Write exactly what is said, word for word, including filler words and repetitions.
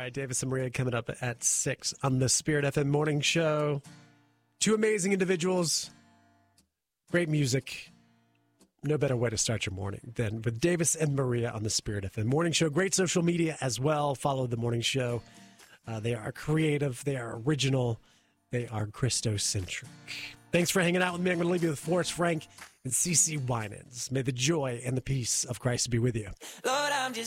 right, Davis and Maria coming up at six on the Spirit F M Morning Show. Two amazing individuals, great music. No better way to start your morning than with Davis and Maria on the Spirit F M Morning Show. Great social media as well. Follow the morning show. Uh, they are creative. They are original. They are Christocentric. Thanks for hanging out with me. I'm going to leave you with Forrest Frank and CeCe Winans. May the joy and the peace of Christ be with you. Lord,